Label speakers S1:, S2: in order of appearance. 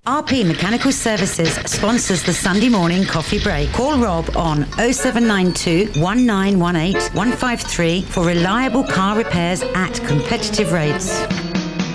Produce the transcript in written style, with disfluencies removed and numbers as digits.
S1: RP Mechanical Services sponsors the Sunday morning coffee break. Call Rob on 0792 1918 153 for reliable car repairs at competitive rates.